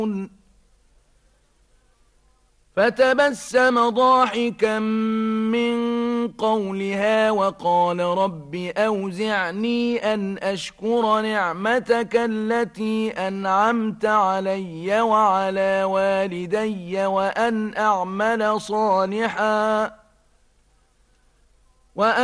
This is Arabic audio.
فتبسم ضاحكا من قولها وقال رب أوزعني أن أشكر نعمتك التي أنعمت علي وعلى والدي وأن أعمل صالحا